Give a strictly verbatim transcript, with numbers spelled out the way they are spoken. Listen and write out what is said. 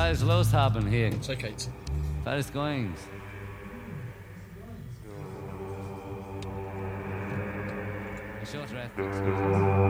Was ist los haben hier? Zeig jetzt. Was ist going? A short rest.